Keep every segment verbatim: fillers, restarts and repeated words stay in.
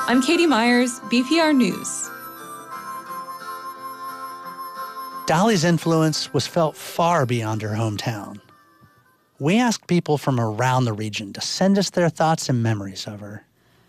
I'm Katie Myers, B P R News. Dolly's influence was felt far beyond her hometown. We asked people from around the region to send us their thoughts and memories of her.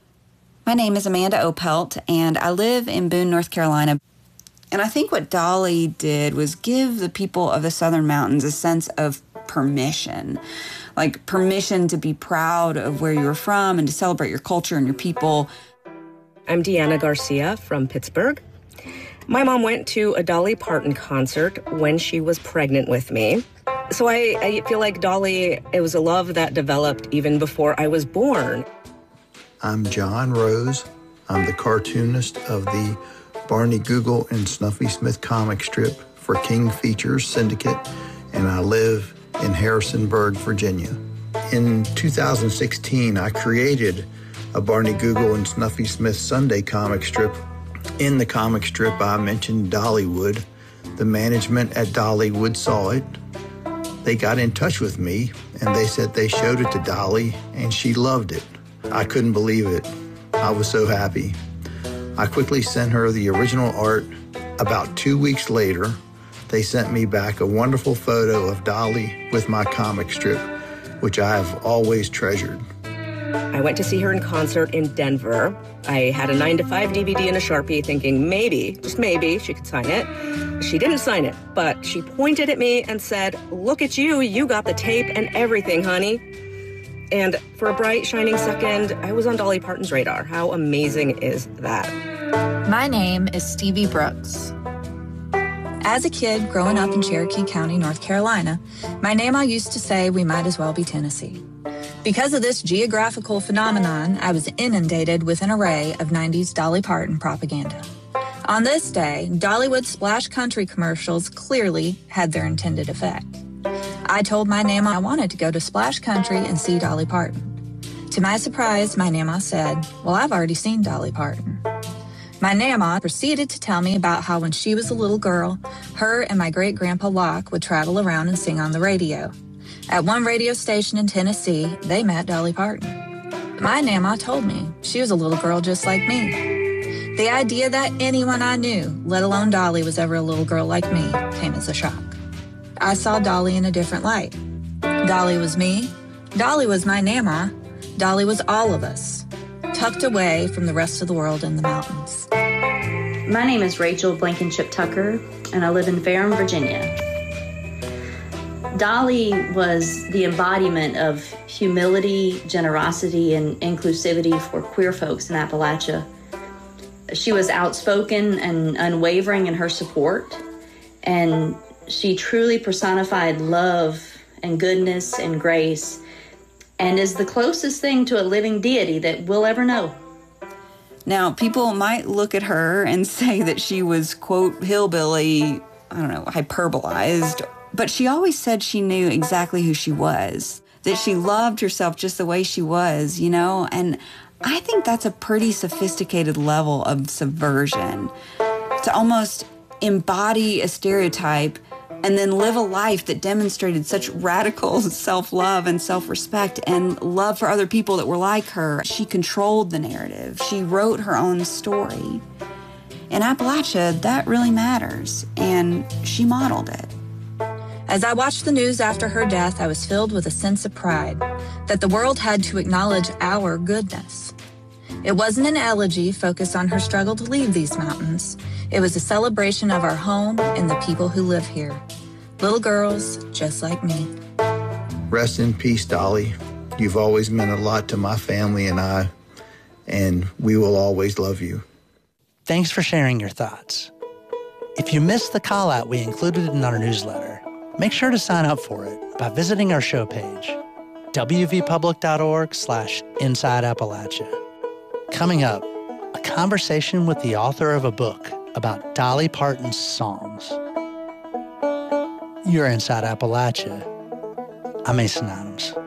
My name is Amanda Opelt, and I live in Boone, North Carolina. And I think what Dolly did was give the people of the Southern Mountains a sense of permission. Like permission to be proud of where you were from and to celebrate your culture and your people. I'm Deanna Garcia from Pittsburgh. My mom went to a Dolly Parton concert when she was pregnant with me. So I, I feel like Dolly, it was a love that developed even before I was born. I'm John Rose. I'm the cartoonist of the Barney Google and Snuffy Smith comic strip for King Features Syndicate, and I live in Harrisonburg, Virginia. In two thousand sixteen, I created a Barney Google and Snuffy Smith Sunday comic strip. In the comic strip, I mentioned Dollywood. The management at Dollywood saw it. They got in touch with me, and they said they showed it to Dolly, and she loved it. I couldn't believe it. I was so happy. I quickly sent her the original art. About two weeks later, they sent me back a wonderful photo of Dolly with my comic strip, which I have always treasured. I went to see her in concert in Denver. I had a nine to five D V D and a Sharpie thinking maybe, just maybe, she could sign it. She didn't sign it, but she pointed at me and said, "Look at you, you got the tape and everything, honey." And for a bright, shining second, I was on Dolly Parton's radar. How amazing is that? My name is Stevie Brooks. As a kid growing up in Cherokee County, North Carolina, my Namaw used to say we might as well be Tennessee. Because of this geographical phenomenon, I was inundated with an array of nineties Dolly Parton propaganda. On this day, Dollywood splash country commercials clearly had their intended effect. I told my Namaw I wanted to go to Splash Country and see Dolly Parton. To my surprise, my Namaw said, "Well, I've already seen Dolly Parton." My Namaw proceeded to tell me about how when she was a little girl, her and my great-grandpa Locke would travel around and sing on the radio. At one radio station in Tennessee, they met Dolly Parton. My Namaw told me she was a little girl just like me. The idea that anyone I knew, let alone Dolly, was ever a little girl like me came as a shock. I saw Dolly in a different light. Dolly was me. Dolly was my Namaw. Dolly was all of us, tucked away from the rest of the world in the mountains. My name is Rachel Blankenship Tucker, and I live in Ferrum, Virginia. Dolly was the embodiment of humility, generosity, and inclusivity for queer folks in Appalachia. She was outspoken and unwavering in her support, and she truly personified love and goodness and grace, and is the closest thing to a living deity that we'll ever know. Now, people might look at her and say that she was, quote, hillbilly, I don't know, hyperbolized, but she always said she knew exactly who she was, that she loved herself just the way she was, you know? And I think that's a pretty sophisticated level of subversion, to almost embody a stereotype and then live a life that demonstrated such radical self-love and self-respect and love for other people that were like her. She controlled the narrative. She wrote her own story. In Appalachia, that really matters, and she modeled it. As I watched the news after her death, I was filled with a sense of pride that the world had to acknowledge our goodness. It wasn't an elegy focused on her struggle to leave these mountains. It was a celebration of our home and the people who live here. Little girls just like me. Rest in peace, Dolly. You've always meant a lot to my family and I, and we will always love you. Thanks for sharing your thoughts. If you missed the call-out we included in our newsletter, make sure to sign up for it by visiting our show page, wvpublic.org slash Inside Appalachia. Coming up, a conversation with the author of a book about Dolly Parton's songs. You're Inside Appalachia. I'm Mason Adams.